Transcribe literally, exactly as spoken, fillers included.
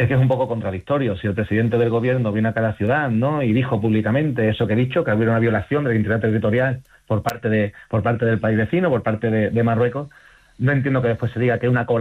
es que es un poco contradictorio. Si el presidente del gobierno vino a cada ciudad, ¿no?, y dijo públicamente eso que he dicho, que había una violación de la integridad territorial por parte de por parte del país vecino, por parte de, de Marruecos, no entiendo que después se diga que una